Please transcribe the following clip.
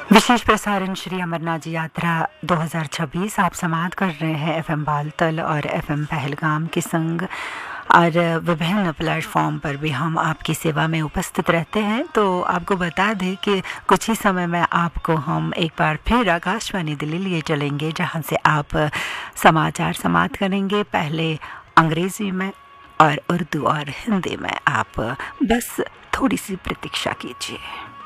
विशेष प्रसारण श्री अमरनाथ जी यात्रा 2026 आप समाप्त कर रहे हैं एफएम बालतल और एफएम पहलगाम के संग और विभिन्न प्लेटफॉर्म पर भी हम आपकी सेवा में उपस्थित रहते हैं। तो आपको बता दें कि कुछ ही समय में आपको हम एक बार फिर आकाशवाणी दिल्ली लिए चलेंगे, जहां से आप समाचार समाप्त करेंगे, पहले अंग्रेज़ी में और उर्दू और हिंदी में। आप बस थोड़ी सी प्रतीक्षा कीजिए।